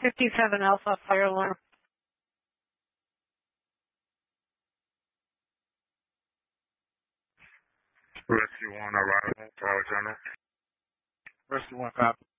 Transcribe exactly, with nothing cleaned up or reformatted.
fifty-seven Alpha fire alarm. Rescue one arrival, Tower General. Rescue one copy.